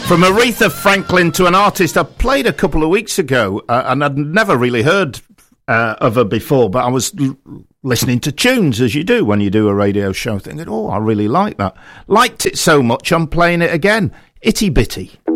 From Aretha Franklin to an artist I played a couple of weeks ago, and I'd never really heard of her before, but I was listening to tunes, as you do when you do a radio show, thinking, oh, I really like that. Liked it so much, I'm playing it again. Itty Bitty.